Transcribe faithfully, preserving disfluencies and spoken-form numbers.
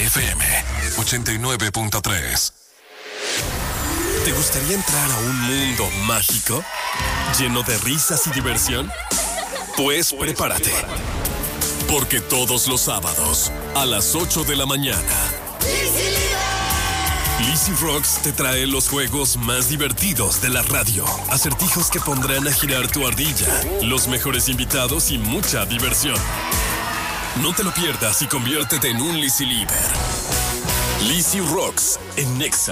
F M ochenta y nueve punto tres. ¿Te gustaría entrar a un mundo mágico? ¿Lleno de risas y diversión? Pues prepárate. Porque todos los sábados, a las ocho de la mañana, Lizzy Rocks te trae los juegos más divertidos de la radio. Acertijos que pondrán a girar tu ardilla, los mejores invitados y mucha diversión. No te lo pierdas y conviértete en un Lizzy Liver. Lizzy Rocks en Nexa.